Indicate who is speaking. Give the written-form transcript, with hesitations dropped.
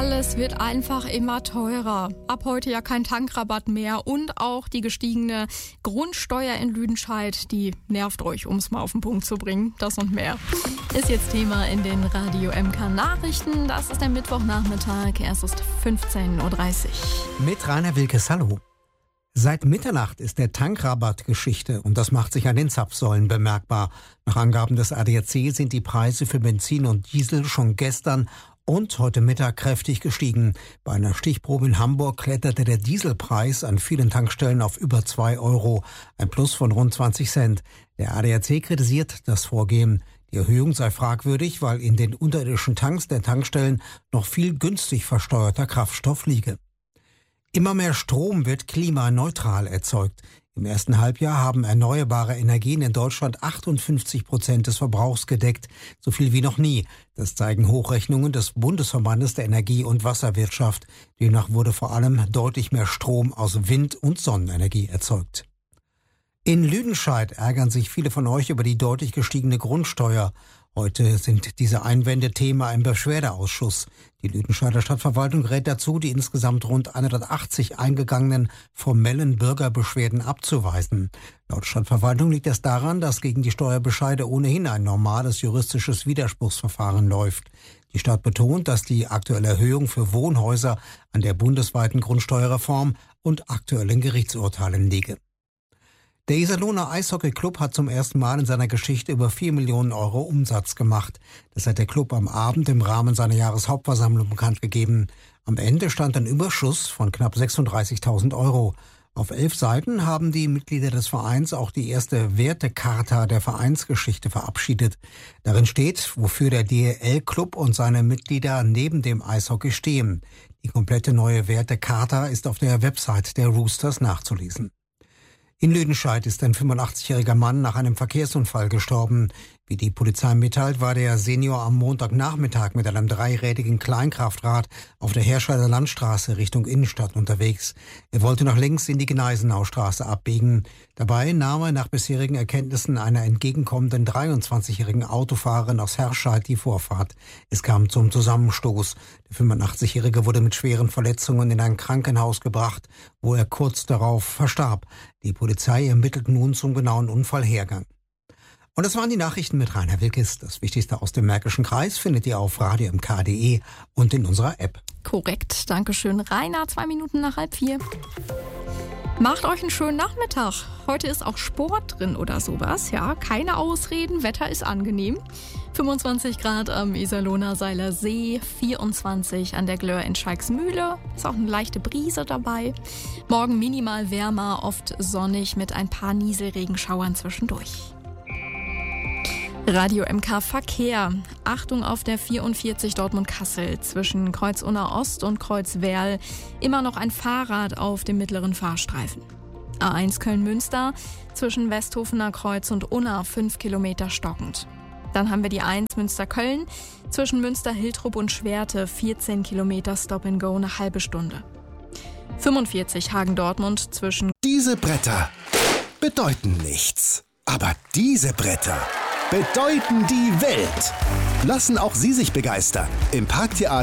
Speaker 1: Alles wird einfach immer teurer. Ab heute ja kein Tankrabatt mehr und auch die gestiegene Grundsteuer in Lüdenscheid, die nervt euch, um es mal auf den Punkt zu bringen. Das und mehr ist jetzt Thema in den Radio MK Nachrichten. Das ist der Mittwochnachmittag, es ist 15.30 Uhr.
Speaker 2: Mit Rainer Wilkes, hallo. Seit Mitternacht ist der Tankrabatt Geschichte und das macht sich an den Zapfsäulen bemerkbar. Nach Angaben des ADAC sind die Preise für Benzin und Diesel schon gestern und heute Mittag kräftig gestiegen. Bei einer Stichprobe in Hamburg kletterte der Dieselpreis an vielen Tankstellen auf über 2 €, ein Plus von rund 20 Cent. Der ADAC kritisiert das Vorgehen. Die Erhöhung sei fragwürdig, weil in den unterirdischen Tanks der Tankstellen noch viel günstig versteuerter Kraftstoff liege. Immer mehr Strom wird klimaneutral erzeugt. Im ersten Halbjahr haben erneuerbare Energien in Deutschland 58% des Verbrauchs gedeckt, so viel wie noch nie. Das zeigen Hochrechnungen des Bundesverbandes der Energie- und Wasserwirtschaft. Demnach wurde vor allem deutlich mehr Strom aus Wind- und Sonnenenergie erzeugt. In Lüdenscheid ärgern sich viele von euch über die deutlich gestiegene Grundsteuer. Heute sind diese Einwände Thema im Beschwerdeausschuss. Die Lüdenscheider Stadtverwaltung rät dazu, die insgesamt rund 180 eingegangenen formellen Bürgerbeschwerden abzuweisen. Laut Stadtverwaltung liegt es daran, dass gegen die Steuerbescheide ohnehin ein normales juristisches Widerspruchsverfahren läuft. Die Stadt betont, dass die aktuelle Erhöhung für Wohnhäuser an der bundesweiten Grundsteuerreform und aktuellen Gerichtsurteilen liege. Der Iserlohner Eishockey-Club hat zum ersten Mal in seiner Geschichte über 4 Millionen € Umsatz gemacht. Das hat der Club am Abend im Rahmen seiner Jahreshauptversammlung bekannt gegeben. Am Ende stand ein Überschuss von knapp 36.000 €. Auf 11 Seiten haben die Mitglieder des Vereins auch die erste Wertecharta der Vereinsgeschichte verabschiedet. Darin steht, wofür der DEL-Club und seine Mitglieder neben dem Eishockey stehen. Die komplette neue Wertecharta ist auf der Website der Roosters nachzulesen. In Lüdenscheid ist ein 85-jähriger Mann nach einem Verkehrsunfall gestorben. Wie die Polizei mitteilt, war der Senior am Montagnachmittag mit einem dreirädigen Kleinkraftrad auf der Herscheider Landstraße Richtung Innenstadt unterwegs. Er wollte nach links in die Gneisenaustraße abbiegen. Dabei nahm er nach bisherigen Erkenntnissen einer entgegenkommenden 23-jährigen Autofahrerin aus Herscheid die Vorfahrt. Es kam zum Zusammenstoß. Der 85-Jährige wurde mit schweren Verletzungen in ein Krankenhaus gebracht, wo er kurz darauf verstarb. Die Polizei ermittelt nun zum genauen Unfallhergang. Und das waren die Nachrichten mit Rainer Wilkes. Das Wichtigste aus dem Märkischen Kreis findet ihr auf radiomk.de und in unserer App.
Speaker 1: Korrekt, dankeschön Rainer, 2 Minuten nach 3:30. Macht euch einen schönen Nachmittag. Heute ist auch Sport drin oder sowas. Ja, keine Ausreden, Wetter ist angenehm. 25 Grad am Iserlohner Seiler See, 24 an der Glör in Schalksmühle. Ist auch eine leichte Brise dabei. Morgen minimal wärmer, oft sonnig mit ein paar Nieselregenschauern zwischendurch. Radio MK Verkehr. Achtung auf der 44 Dortmund-Kassel zwischen Kreuz-Unna Ost und Kreuz-Werl. Immer noch ein Fahrrad auf dem mittleren Fahrstreifen. A1 Köln-Münster zwischen Westhofener Kreuz und Unna 5 Kilometer stockend. Dann haben wir die 1 Münster-Köln zwischen Münster-Hiltrup und Schwerte 14 Kilometer Stop-and-Go, eine halbe Stunde. 45 Hagen-Dortmund zwischen...
Speaker 3: Diese Bretter bedeuten nichts. Aber diese Bretter bedeuten die Welt. Lassen auch Sie sich begeistern im Parktheater